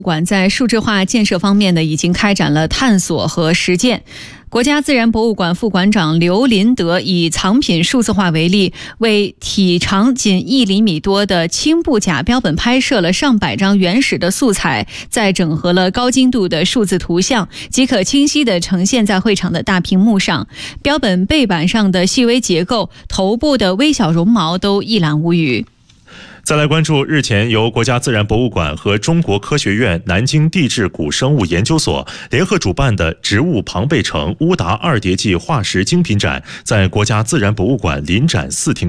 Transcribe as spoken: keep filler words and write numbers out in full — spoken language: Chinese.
馆在数字化建设方面呢，已经开展了探索和实践。国家自然博物馆副馆长刘林德以藏品数字化为例，为体长仅一厘米多的青布甲标本拍摄了上百张原始的素材，再整合了高精度的数字图像，即可清晰地呈现在会场的大屏幕上。标本背板上的细微结构、头部的微小绒毛都一览无余。 再来关注日前由国家自然博物馆和中国科学院南京地质古生物研究所联合主办的植物庞贝城乌达二叠纪化石精品展，在国家自然博物馆临展四厅